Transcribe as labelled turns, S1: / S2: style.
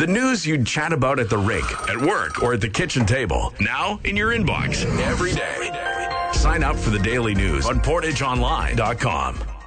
S1: The news you'd chat about at the rink, at work, or at the kitchen table. Now in your inbox every day. Sign up for the daily news on PortageOnline.com.